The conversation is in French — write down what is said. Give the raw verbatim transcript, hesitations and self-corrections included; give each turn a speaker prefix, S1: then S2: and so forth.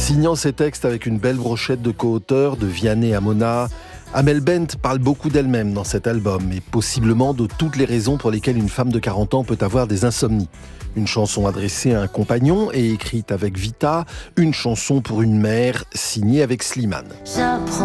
S1: Signant ses textes avec une belle brochette de co-auteurs, de Vianney à Mona, Amel Bent parle beaucoup d'elle-même dans cet album et possiblement de toutes les raisons pour lesquelles une femme de quarante ans peut avoir des insomnies. Une chanson adressée à un compagnon et écrite avec Vita, une chanson pour une mère signée avec Slimane.